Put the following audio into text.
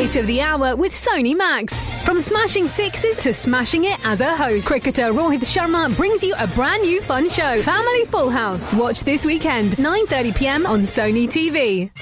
Highlight of the hour with Sony Max. From smashing sixes to smashing it as a host, cricketer Rohit Sharma brings you a brand new fun show, Family Full House. Watch this weekend, 9:30 p.m. on Sony TV.